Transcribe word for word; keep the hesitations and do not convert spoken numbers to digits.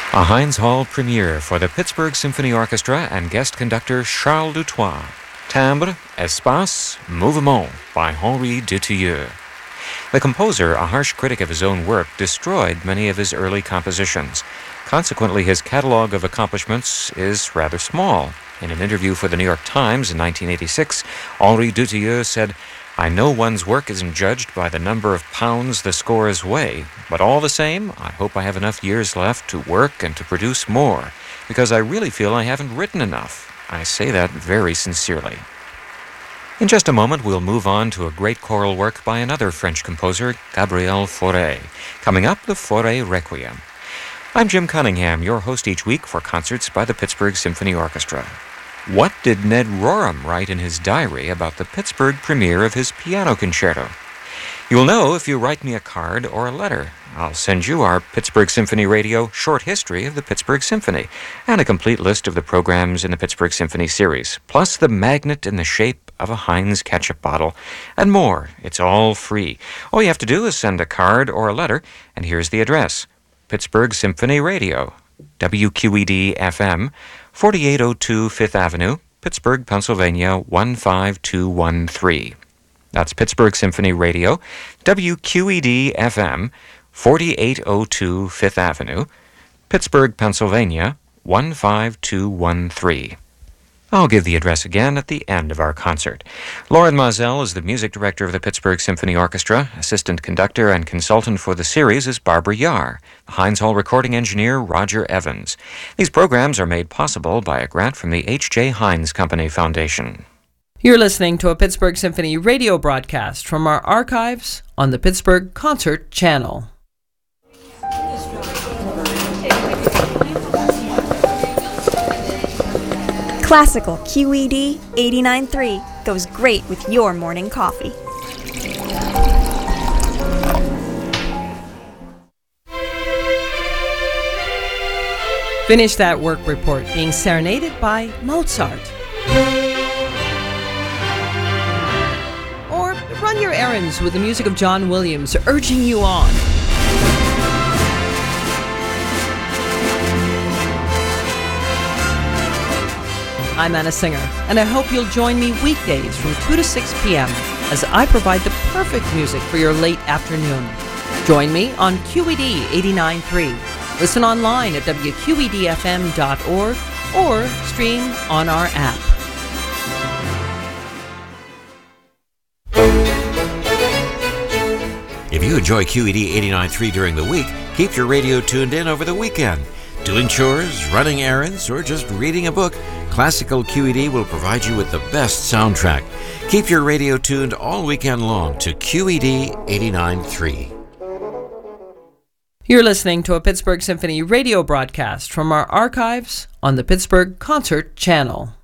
A Heinz Hall premiere for the Pittsburgh Symphony Orchestra and guest conductor Charles Dutoit. Timbre, Espace, Mouvement by Henri Dutilleux. The composer, a harsh critic of his own work, destroyed many of his early compositions. Consequently, his catalog of accomplishments is rather small. In an interview for the New York Times in nineteen eighty-six, Henri Dutilleux said, "I know one's work isn't judged by the number of pounds the scores weigh, but all the same, I hope I have enough years left to work and to produce more, because I really feel I haven't written enough. I say that very sincerely." In just a moment, we'll move on to a great choral work by another French composer, Gabriel Fauré. Coming up, the Fauré Requiem. I'm Jim Cunningham, your host each week for concerts by the Pittsburgh Symphony Orchestra. What did Ned Rorem write in his diary about the Pittsburgh premiere of his piano concerto? You'll know if you write me a card or a letter. I'll send you our Pittsburgh Symphony Radio short history of the Pittsburgh Symphony and a complete list of the programs in the Pittsburgh Symphony series, plus the magnet in the shape of a Heinz ketchup bottle, and more. It's all free. All you have to do is send a card or a letter, and here's the address. Pittsburgh Symphony Radio, W Q E D F M, forty-eight oh two Fifth Avenue, Pittsburgh, Pennsylvania, one five two one three. That's Pittsburgh Symphony Radio, W Q E D F M, forty-eight oh two Fifth Avenue, Pittsburgh, Pennsylvania, one five two one three. I'll give the address again at the end of our concert. Lauren Mazel is the music director of the Pittsburgh Symphony Orchestra. Assistant conductor and consultant for the series is Barbara Yar. The Heinz Hall recording engineer, Roger Evans. These programs are made possible by a grant from the H J. Heinz Company Foundation. You're listening to a Pittsburgh Symphony radio broadcast from our archives on the Pittsburgh Concert Channel. Classical Q E D eighty-nine point three goes great with your morning coffee. Finish that work report being serenaded by Mozart. Or run your errands with the music of John Williams urging you on. I'm Anna Singer, and I hope you'll join me weekdays from two to six p.m. as I provide the perfect music for your late afternoon. Join me on Q E D eighty-nine point three. Listen online at W Q E D F M dot org or stream on our app. If you enjoy Q E D eighty-nine point three during the week, keep your radio tuned in over the weekend. Doing chores, running errands, or just reading a book, Classical Q E D will provide you with the best soundtrack. Keep your radio tuned all weekend long to Q E D eighty-nine point three. You're listening to a Pittsburgh Symphony radio broadcast from our archives on the Pittsburgh Concert Channel.